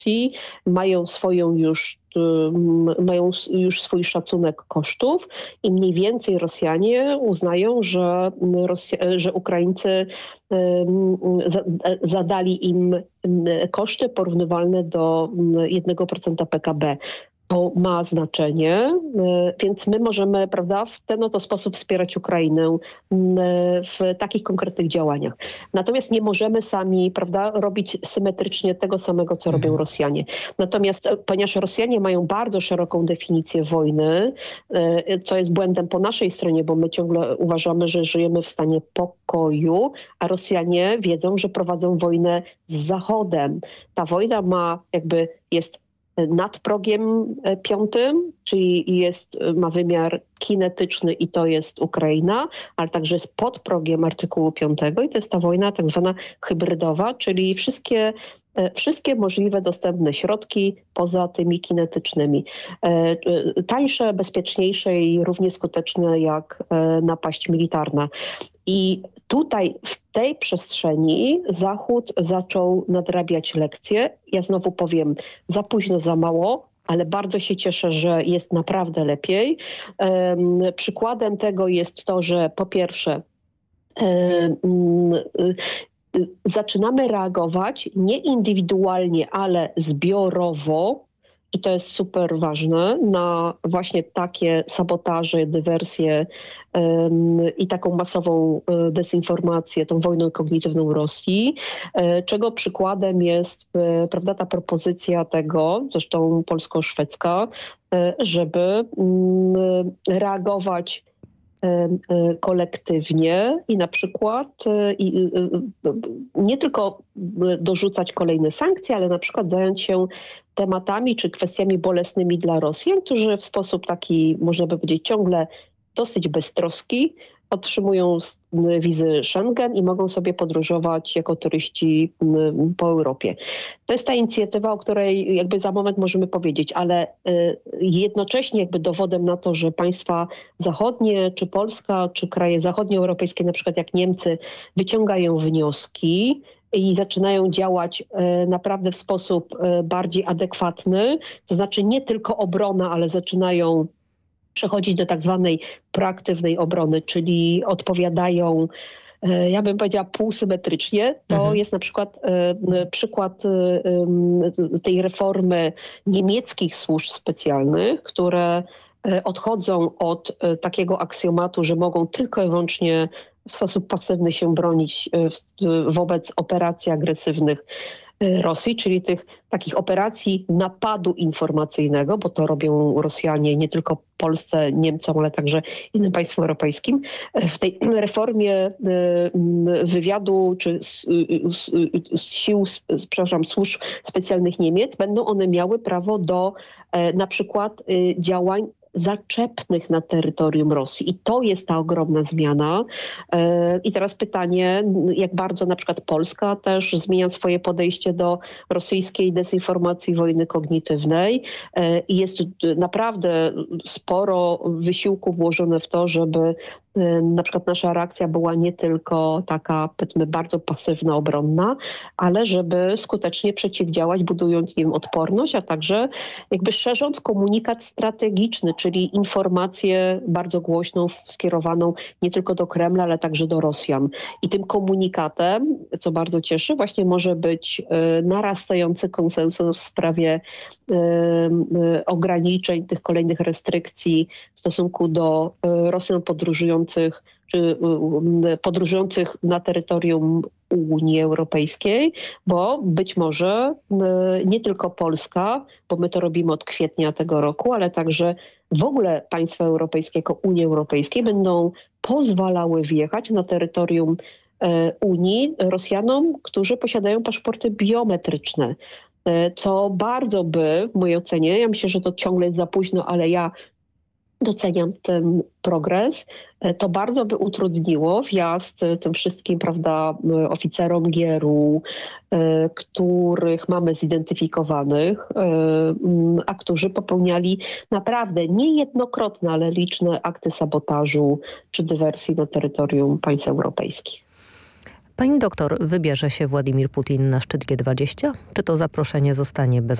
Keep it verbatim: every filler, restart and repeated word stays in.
Rosji, mają swoją już mają już swój szacunek kosztów i mniej więcej Rosjanie uznają, że, Rosja, że Ukraińcy zadali im koszty porównywalne do jednego procenta P K B. To ma znaczenie, więc my możemy, prawda, w ten oto sposób wspierać Ukrainę w takich konkretnych działaniach. Natomiast nie możemy sami, prawda, robić symetrycznie tego samego, co robią Rosjanie. Natomiast ponieważ Rosjanie mają bardzo szeroką definicję wojny, co jest błędem po naszej stronie, bo my ciągle uważamy, że żyjemy w stanie pokoju, a Rosjanie wiedzą, że prowadzą wojnę z Zachodem. Ta wojna ma jakby, jest nad progiem piątym, czyli jest, ma wymiar kinetyczny i to jest Ukraina, ale także jest pod progiem artykułu piątego i to jest ta wojna tak zwana hybrydowa, czyli wszystkie, wszystkie możliwe dostępne środki poza tymi kinetycznymi. Tańsze, bezpieczniejsze i równie skuteczne jak napaść militarna. I tutaj w tej przestrzeni Zachód zaczął nadrabiać lekcje. Ja znowu powiem, za późno, za mało, ale bardzo się cieszę, że jest naprawdę lepiej. Um, przykładem tego jest to, że po pierwsze um, zaczynamy reagować nie indywidualnie, ale zbiorowo, i to jest super ważne, na właśnie takie sabotaże, dywersje um, i taką masową um, dezinformację, tą wojnę kognitywną Rosji, um, czego przykładem jest um, prawda, ta propozycja tego, zresztą polsko-szwedzka, um, żeby um, reagować kolektywnie i na przykład i, nie tylko dorzucać kolejne sankcje, ale na przykład zająć się tematami czy kwestiami bolesnymi dla Rosjan, którzy w sposób taki, można by powiedzieć, ciągle dosyć beztroski otrzymują wizy Schengen i mogą sobie podróżować jako turyści po Europie. To jest ta inicjatywa, o której jakby za moment możemy powiedzieć, ale jednocześnie jakby dowodem na to, że państwa zachodnie, czy Polska, czy kraje zachodnioeuropejskie, na przykład jak Niemcy, wyciągają wnioski i zaczynają działać naprawdę w sposób bardziej adekwatny, to znaczy nie tylko obrona, ale zaczynają przechodzić do tak zwanej proaktywnej obrony, czyli odpowiadają, ja bym powiedziała, półsymetrycznie. To mhm. jest na przykład y, przykład y, tej reformy niemieckich służb specjalnych, które y, odchodzą od y, takiego aksjomatu, że mogą tylko i wyłącznie w sposób pasywny się bronić y, w, wobec operacji agresywnych Rosji, czyli tych takich operacji napadu informacyjnego, bo to robią Rosjanie nie tylko Polsce, Niemcom, ale także innym państwom europejskim. W tej reformie wywiadu czy sił, przepraszam, służb specjalnych Niemiec będą one miały prawo do na przykład działań zaczepnych na terytorium Rosji. I to jest ta ogromna zmiana. I teraz pytanie, jak bardzo na przykład Polska też zmienia swoje podejście do rosyjskiej dezinformacji, wojny kognitywnej. I jest naprawdę sporo wysiłku włożone w to, żeby na przykład nasza reakcja była nie tylko taka, powiedzmy, bardzo pasywna, obronna, ale żeby skutecznie przeciwdziałać, budując im odporność, a także jakby szerząc komunikat strategiczny, czyli informację bardzo głośną, skierowaną nie tylko do Kremla, ale także do Rosjan. I tym komunikatem, co bardzo cieszy, właśnie może być y, narastający konsensus w sprawie y, y, ograniczeń, tych kolejnych restrykcji w stosunku do y, Rosjan podróżujących czy podróżujących na terytorium Unii Europejskiej, bo być może nie tylko Polska, bo my to robimy od kwietnia tego roku, ale także w ogóle państwa europejskie jako Unii Europejskiej będą pozwalały wjechać na terytorium Unii Rosjanom, którzy posiadają paszporty biometryczne. Co bardzo by, w mojej ocenie, ja myślę, że to ciągle jest za późno, ale ja doceniam ten progres, to bardzo by utrudniło wjazd tym wszystkim, prawda, oficerom G R U, których mamy zidentyfikowanych, a którzy popełniali naprawdę niejednokrotne, ale liczne akty sabotażu czy dywersji na terytorium państw europejskich. Pani doktor, wybierze się Władimir Putin na szczyt G dwadzieścia? Czy to zaproszenie zostanie bez